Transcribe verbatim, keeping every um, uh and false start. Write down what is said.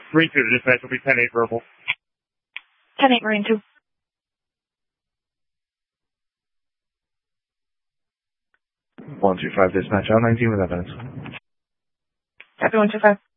Marine two to dispatch will be ten eight verbal. ten eight Marine two. one two five dispatch, L nineteen with evidence. Copy one two five.